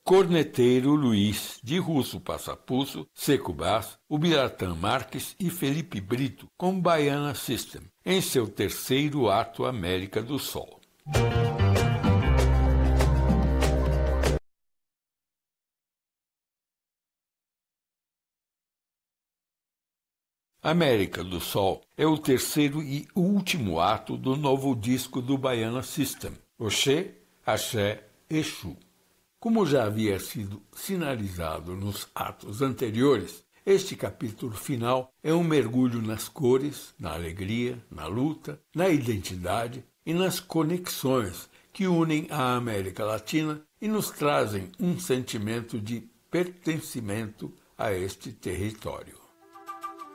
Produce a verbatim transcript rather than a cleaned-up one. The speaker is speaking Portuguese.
Corneteiro Luiz, de Russo Passapulso, Seco Bass, Ubiratã Marques e Felipe Brito, com Baiana System, em seu terceiro ato América do Sol. América do Sol é o terceiro e último ato do novo disco do Baiana System, Oxê, Axé, Exu. Como já havia sido sinalizado nos atos anteriores, este capítulo final é um mergulho nas cores, na alegria, na luta, na identidade e nas conexões que unem a América Latina e nos trazem um sentimento de pertencimento a este território.